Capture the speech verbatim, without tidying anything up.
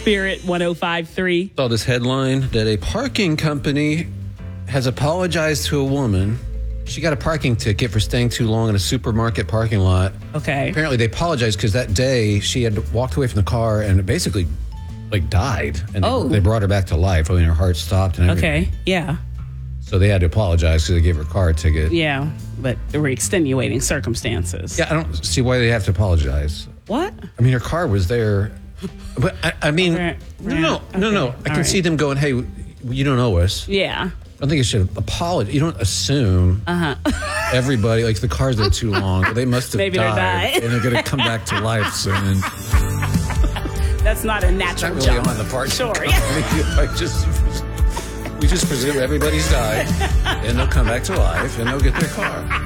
Spirit one oh five point three. Saw this headline that a parking company has apologized to a woman. She got a parking ticket for staying too long in a supermarket parking lot. Okay. Apparently they apologized because that day she had walked away from the car and it basically like died. And Oh. they, they brought her back to life. I mean, her heart stopped and everything. Okay. Yeah. So they had to apologize because they gave her a car ticket. Yeah. But there were extenuating circumstances. Yeah, I don't see why they have to apologize. What? I mean, her car was there. But I, I mean, Right, no, right, no, no, no. okay, I can all see right. them going, hey, you don't owe us. Yeah. I think you should apologize. You don't assume Uh-huh. everybody, like the car's there too long. They must have Maybe they died. died. And they're going to come back to life soon. That's not a natural Not really jump. on the part. Sure. I just, we just presume everybody's died and they'll come back to life and they'll get their car.